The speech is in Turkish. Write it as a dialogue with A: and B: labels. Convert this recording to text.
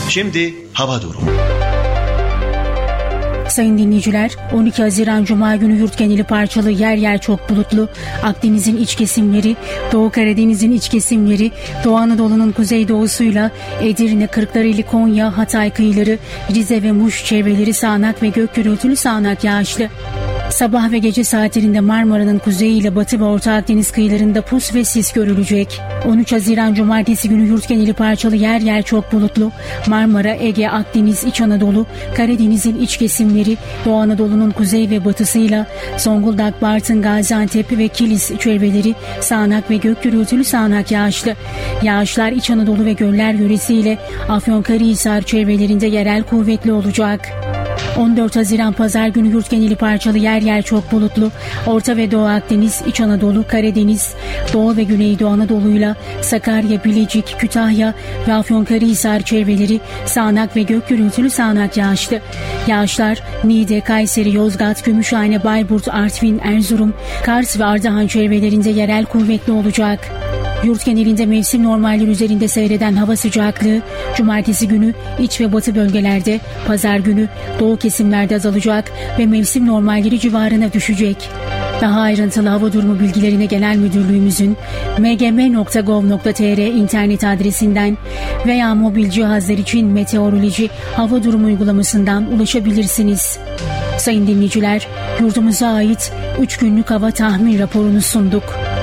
A: Şimdi hava durumu.
B: Sayın dinleyiciler, 12 Haziran Cuma günü yurt geneli parçalı, yer yer çok bulutlu. Akdeniz'in iç kesimleri, Doğu Karadeniz'in iç kesimleri, Doğu Anadolu'nun kuzeydoğusuyla Edirne, Kırklareli, Konya, Hatay kıyıları, Rize ve Muş çevreleri sağanak ve gök gürültülü sağanak yağışlı. Sabah ve gece saatlerinde Marmara'nın kuzeyi ile Batı ve Orta Akdeniz kıyılarında pus ve sis görülecek. 13 Haziran Cumartesi günü yurt geneli parçalı, yer yer çok bulutlu. Marmara, Ege, Akdeniz, İç Anadolu, Karadeniz'in iç kesimleri, Doğu Anadolu'nun kuzey ve batısıyla Zonguldak, Bartın, Gaziantep ve Kilis çevreleri sağanak ve gök gürültülü sağanak yağışlı. Yağışlar İç Anadolu ve göller yöresiyle Afyonkarahisar çevrelerinde yerel kuvvetli olacak. 14 Haziran Pazar günü yurt geneli parçalı, yer yer çok bulutlu. Orta ve Doğu Akdeniz, İç Anadolu, Karadeniz, Doğu ve Güneydoğu Anadolu'yla Sakarya, Bilecik, Kütahya ve Afyonkarahisar çevreleri sağanak ve gök gürültülü sağanak yağışlı. Yağışlar Niğde, Kayseri, Yozgat, Gümüşhane, Bayburt, Artvin, Erzurum, Kars ve Ardahan çevrelerinde yerel kuvvetli olacak. Yurt genelinde mevsim normalleri üzerinde seyreden hava sıcaklığı Cumartesi günü iç ve batı bölgelerde, Pazar günü doğu kesimlerde azalacak ve mevsim normalleri civarına düşecek. Daha ayrıntılı hava durumu bilgilerine Genel Müdürlüğümüzün mgm.gov.tr internet adresinden veya mobil cihazlar için meteoroloji hava durumu uygulamasından ulaşabilirsiniz. Sayın dinleyiciler, yurdumuza ait 3 günlük hava tahmin raporunu sunduk.